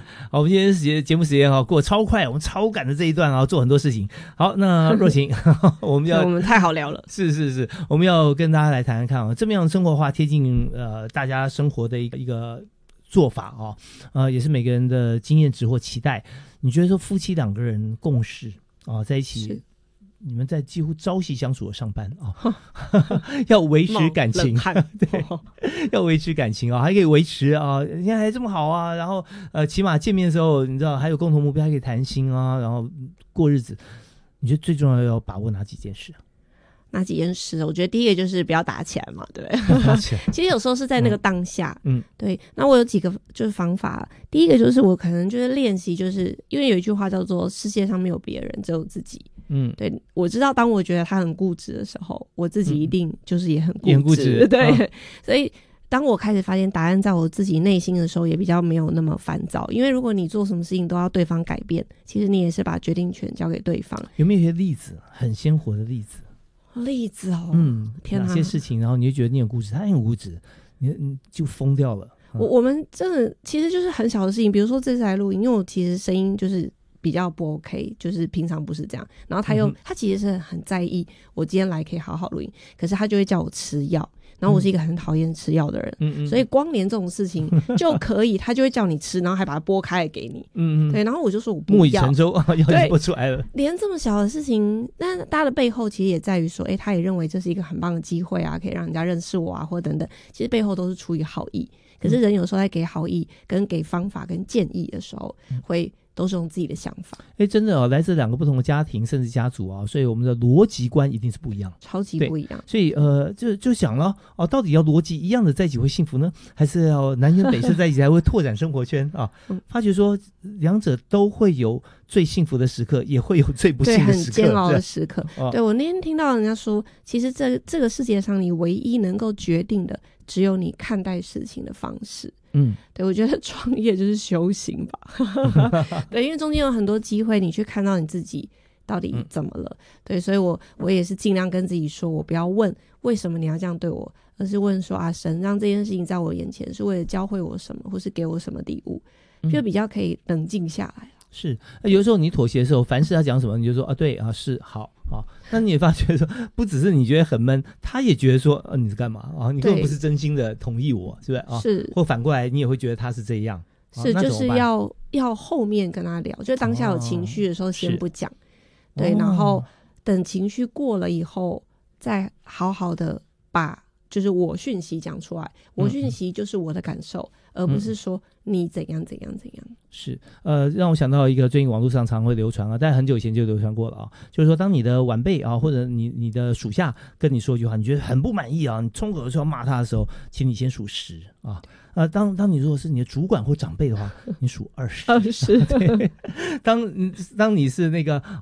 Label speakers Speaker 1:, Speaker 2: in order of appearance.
Speaker 1: 好，我们今天节目时间过超快，我们超赶的这一段做很多事情。好，那若晴我们
Speaker 2: 太好聊了。
Speaker 1: 是，我们要跟大家来谈谈看这么样生活化贴近大家生活的一个做法也是每个人的经验值或期待。你觉得说夫妻两个人共事在一起，你们在几乎朝夕相处的上班要维持感情，对，要维持感情还可以维持现在还这么好然后起码见面的时候，你知道还有共同目标，还可以谈心然后过日子。你觉得最重要把握哪几件事
Speaker 2: 哪几件事？我觉得第一个就是不要打起来嘛，对不对？其实有时候是在那个当下，对。那我有几个就是方法。第一个就是我可能就是练习，就是因为有一句话叫做"世界上没有别人，只有自己"。对，我知道当我觉得他很固执的时候，我自己一定就是也很固执，对。所以当我开始发现答案在我自己内心的时候，也比较没有那么烦躁。因为如果你做什么事情都要对方改变，其实你也是把决定权交给对方。
Speaker 1: 有没有一些例子，很鲜活的例子？
Speaker 2: 天哪，
Speaker 1: 哪些事情，然后你就觉得你很固执，他很固执，你就疯掉了。
Speaker 2: 我们真的其实就是很小的事情，比如说这次来录音，因为我其实声音就是比较不 OK， 就是平常不是这样。然后他其实是很在意我今天来可以好好录音，可是他就会叫我吃药。然后我是一个很讨厌吃药的人，所以光连这种事情就可以，他就会叫你吃，然后还把它剥开来给你。对，然后我就说我不要。
Speaker 1: 木已成舟，药已经剥出来了。
Speaker 2: 连这么小的事情，那他的背后其实也在于说，他也认为这是一个很棒的机会可以让人家认识我或等等。其实背后都是出于好意，可是人有时候在给好意跟给方法跟建议的时候，会都是用自己的想法。
Speaker 1: 真的来自两个不同的家庭甚至家族所以我们的逻辑观一定是不一样，
Speaker 2: 超级不一样。
Speaker 1: 所以就想了到底要逻辑一样的在一起会幸福呢，还是要南辕北辙在一起才会拓展生活圈发觉说两者都会有最幸福的时刻，也会有最不幸的时刻，
Speaker 2: 对，很煎熬的时刻。对，我那天听到人家说，其实这个世界上你唯一能够决定的只有你看待事情的方式。对，我觉得创业就是修行吧。对，因为中间有很多机会你去看到你自己到底怎么了。对，所以我也是尽量跟自己说，我不要问为什么你要这样对我，而是问说神让这件事情在我眼前是为了教会我什么，或是给我什么礼物，就比较可以冷静下来。
Speaker 1: 是，有时候你妥协的时候，凡事他讲什么你就说对是好那你也发觉说不只是你觉得很闷，他也觉得说你是干嘛你根本不是真心的同意我，是不是是，或反过来你也会觉得他是这样，
Speaker 2: 是就是要后面跟他聊，就当下有情绪的时候先不讲对，然后等情绪过了以后再好好的把就是我讯息讲出来，我讯息就是我的感受，而不是说你怎样怎样怎样。
Speaker 1: 是让我想到一个最近网络上常会流传但很久以前就流传过了就是说当你的晚辈或者你的属下跟你说一句话，你觉得很不满意你冲口而出要骂他的时候，请你先数10当你如果是你的主管或长辈的话，你数20。
Speaker 2: 对，
Speaker 1: 当你是那个